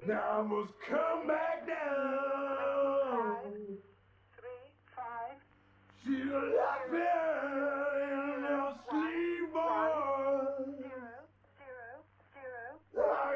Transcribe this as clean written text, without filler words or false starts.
Now I must come back down. 3, 5. She's laughing.